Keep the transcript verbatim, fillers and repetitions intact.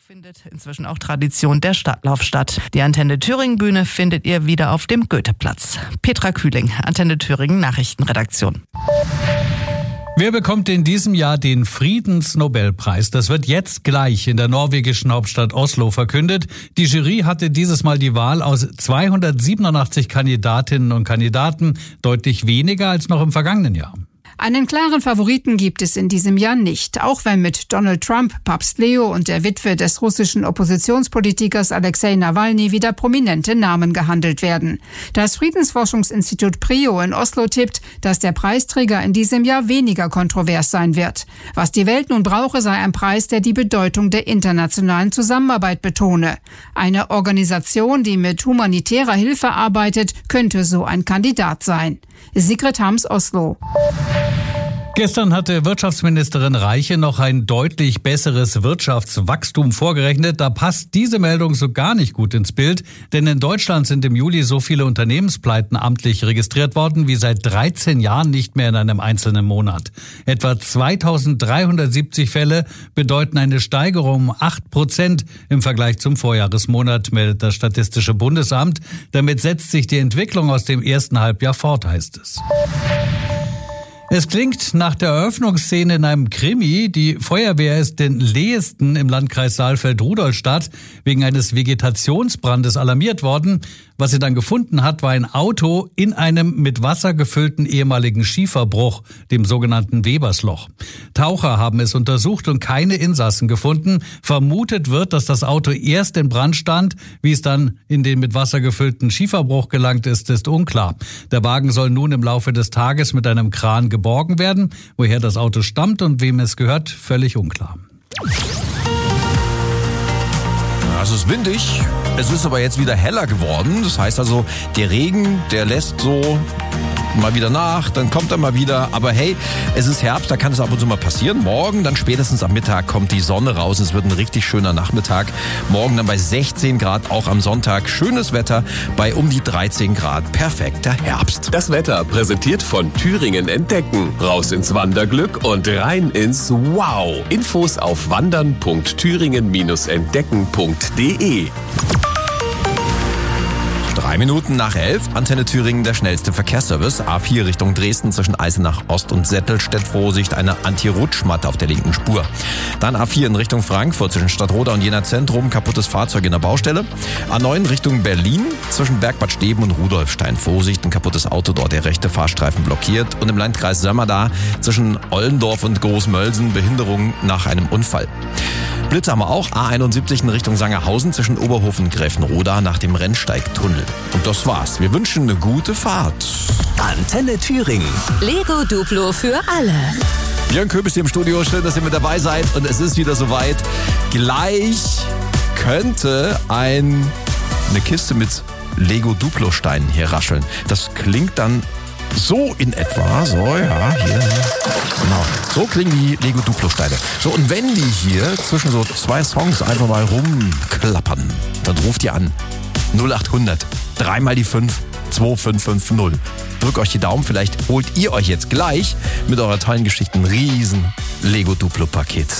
findet inzwischen auch Tradition der Stadtlauf statt. Die Antenne Thüringen Bühne findet ihr wieder auf dem Goetheplatz. Petra Kühling, Antenne Thüringen Nachrichtenredaktion. Wer bekommt in diesem Jahr den Friedensnobelpreis? Das wird jetzt gleich in der norwegischen Hauptstadt Oslo verkündet. Die Jury hatte dieses Mal die Wahl aus zweihundertsiebenundachtzig Kandidatinnen und Kandidaten, deutlich weniger als noch im vergangenen Jahr. Einen klaren Favoriten gibt es in diesem Jahr nicht, auch wenn mit Donald Trump, Papst Leo und der Witwe des russischen Oppositionspolitikers Alexei Nawalny wieder prominente Namen gehandelt werden. Das Friedensforschungsinstitut PRIO in Oslo tippt, dass der Preisträger in diesem Jahr weniger kontrovers sein wird. Was die Welt nun brauche, sei ein Preis, der die Bedeutung der internationalen Zusammenarbeit betone. Eine Organisation, die mit humanitärer Hilfe arbeitet, könnte so ein Kandidat sein. Sigrid Hams, Oslo. Gestern hatte Wirtschaftsministerin Reiche noch ein deutlich besseres Wirtschaftswachstum vorgerechnet. Da passt diese Meldung so gar nicht gut ins Bild, denn in Deutschland sind im Juli so viele Unternehmenspleiten amtlich registriert worden wie seit dreizehn Jahren nicht mehr in einem einzelnen Monat. Etwa zweitausenddreihundertsiebzig Fälle bedeuten eine Steigerung um acht Prozent im Vergleich zum Vorjahresmonat, meldet das Statistische Bundesamt. Damit setzt sich die Entwicklung aus dem ersten Halbjahr fort, heißt es. Es klingt nach der Eröffnungsszene in einem Krimi. Die Feuerwehr ist in Lehesten im Landkreis Saalfeld-Rudolstadt wegen eines Vegetationsbrandes alarmiert worden. Was sie dann gefunden hat, war ein Auto in einem mit Wasser gefüllten ehemaligen Schieferbruch, dem sogenannten Webersloch. Taucher haben es untersucht und keine Insassen gefunden. Vermutet wird, dass das Auto erst in Brand stand. Wie es dann in den mit Wasser gefüllten Schieferbruch gelangt ist, ist unklar. Der Wagen soll nun im Laufe des Tages mit einem Kran geborgen werden. Woher das Auto stammt und wem es gehört, völlig unklar. Es ist windig, es ist aber jetzt wieder heller geworden. Das heißt also, der Regen, der lässt so mal wieder nach, dann kommt er mal wieder. Aber hey, es ist Herbst, da kann es ab und zu mal passieren. Morgen, dann spätestens am Mittag kommt die Sonne raus. Es wird ein richtig schöner Nachmittag. Morgen dann bei sechzehn Grad, auch am Sonntag. Schönes Wetter bei um die dreizehn Grad. Perfekter Herbst. Das Wetter präsentiert von Thüringen Entdecken. Raus ins Wanderglück und rein ins Wow. Infos auf wandern punkt thüringen entdecken punkt de. Drei Minuten nach elf, Antenne Thüringen, der schnellste Verkehrsservice. A vier Richtung Dresden zwischen Eisenach Ost und Settelstedt. Vorsicht, eine Anti-Rutschmatte auf der linken Spur. Dann A vier in Richtung Frankfurt zwischen Stadtroda und Jena Zentrum. Kaputtes Fahrzeug in der Baustelle. A neun Richtung Berlin zwischen Bergbad Steben und Rudolfstein. Vorsicht, ein kaputtes Auto dort, der rechte Fahrstreifen blockiert. Und im Landkreis Sömmerda zwischen Ollendorf und Großmölsen Behinderung nach einem Unfall. Blitze haben wir auch. A einundsiebzig in Richtung Sangerhausen zwischen Oberhof und Gräfenroda nach dem Rennsteigtunnel. Und das war's. Wir wünschen eine gute Fahrt. Antenne Thüringen. Lego Duplo für alle. Jörn Köbis hier im Studio. Schön, dass ihr mit dabei seid. Und es ist wieder soweit. Gleich könnte ein, eine Kiste mit Lego Duplo-Steinen hier rascheln. Das klingt dann so in etwa, so, ja, hier, genau. So klingen die Lego Duplo-Steine. So, und wenn die hier zwischen so zwei Songs einfach mal rumklappern, dann ruft ihr an null acht hundert, dreimal die fünf, zwei fünf fünf null. Drückt euch die Daumen, vielleicht holt ihr euch jetzt gleich mit eurer tollen Geschichte ein riesen Lego Duplo-Paket.